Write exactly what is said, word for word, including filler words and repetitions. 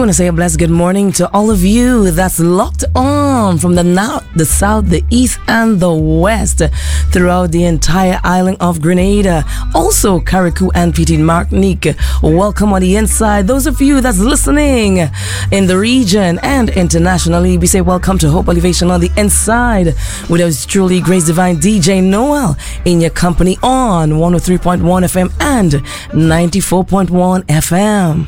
want to say a blessed good morning to all of you that's locked on from the north, the south, the east, and the west throughout the entire island of Grenada. Also, Carriacou and Petite Martinique. Welcome on the inside. Those of you that's listening in the region and internationally, we say welcome to Hope Elevation on the inside with us truly Grace Divine D J Noel in your company on one oh three point one F M and ninety-four point one F M.